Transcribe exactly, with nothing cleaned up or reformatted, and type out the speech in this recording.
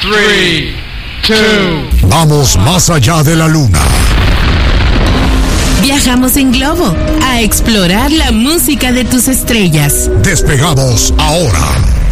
three, two. Vamos más allá de la luna. Viajamos en globo a explorar la música de tus estrellas. Despegamos ahora.